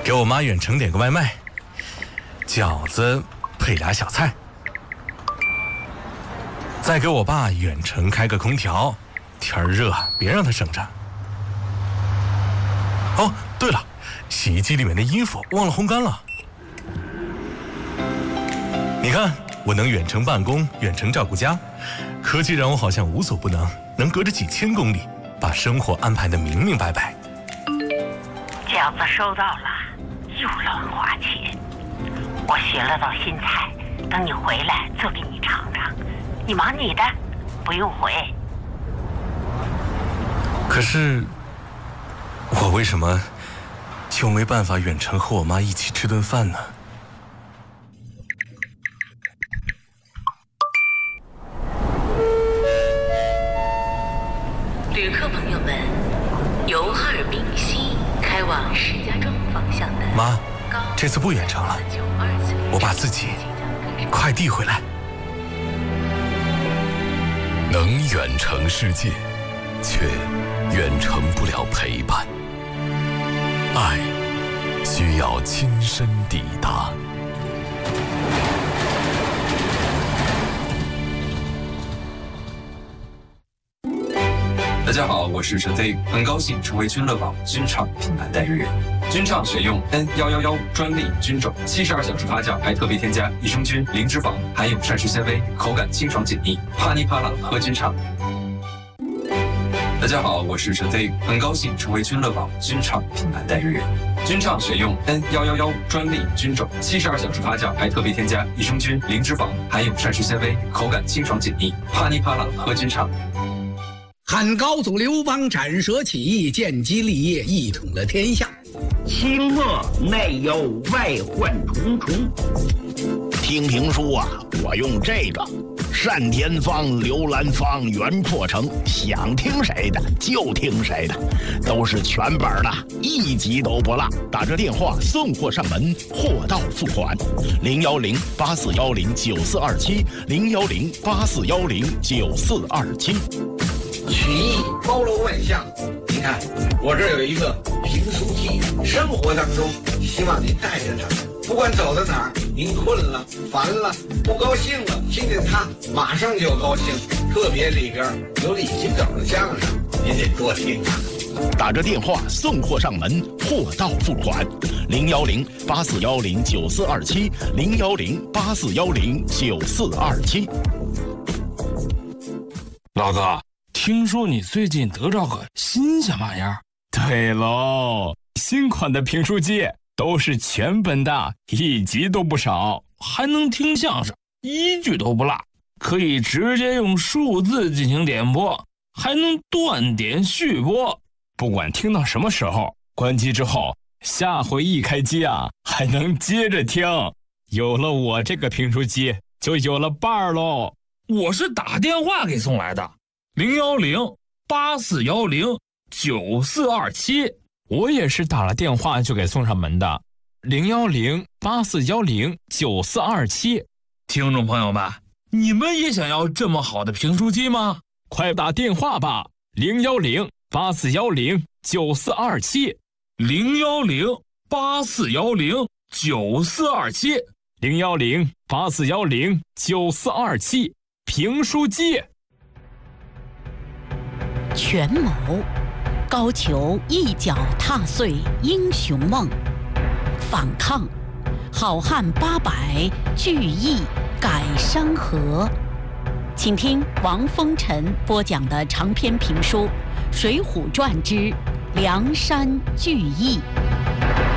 给我妈远程点个外卖，饺子配俩小菜。再给我爸远程开个空调，天儿热，别让他省着。哦，对了，洗衣机里面的衣服忘了烘干了。你看，我能远程办公，远程照顾家，科技让我好像无所不能，能隔着几千公里把生活安排得明明白白。 饺子收到了，又乱花钱。我学了道新菜，等你回来做给你尝尝。你忙你的，不用回。 可是，我为什么就没办法远程和我妈一起吃顿饭呢？ 旅客朋友们，由哈尔滨西开往石家庄方向的妈，这次不远程了，我把自己快递回来。 能远程世界，却远程不了陪伴。爱需要亲身抵达。 大家好，我是陈飞，很高兴成为君乐宝君畅品牌代言人。君畅选用 N1115专利菌种，72小时发酵，还特别添加益生菌、零脂肪，含有膳食纤维，口感清爽解腻，啪哩啪啦喝君畅。大家好，我是陈飞，很高兴成为君乐宝君畅品牌代言人。君畅选用 N1115专利菌种，72小时发酵，还特别添加益生菌、零脂肪，含有膳食纤维，口感清爽解腻，啪哩啪啦喝君畅。 汉高祖刘邦斩蛇起义，建基立业，一统了天下。 清末内忧外患重重。 听评书啊，我用这个单田芳、刘兰芳、袁阔成，想听谁的就听谁的，都是全本的，一集都不落。打这电话送货上门，货到付款。010-8410-9427，010-8410-9427。 曲艺包罗万象，你看我这儿有一个评书机，生活当中希望您带着它，不管走到哪儿，您困了、烦了、不高兴了，听见它马上就高兴。特别里边有李金斗的相声，您得多听啊。 打着电话送货上门，货到付款。010-8410-9427，010-8410-9427。 老哥，听说你最近得着个新鲜玩意儿？ 对喽，新款的评书机都是全本的，一集都不少， 还能听相声，一句都不落，可以直接用数字进行点播，还能断点续播。 不管听到什么时候，关机之后，下回一开机啊，还能接着听。有了我这个评书机，就有了伴儿喽。 我是打电话给送来的，010-8410-9427。 我也是打了电话就给送上门的，010-8410-9427。 听众朋友们，你们也想要这么好的评书机吗？ 快打电话吧，010-8410-9427。 010-8410-9427。 010-8410-9427。评书机。 权谋，高俅一脚踏碎英雄梦；反抗，好汉800聚义改山河。请听王风尘播讲的长篇评书《水浒传之梁山聚义》。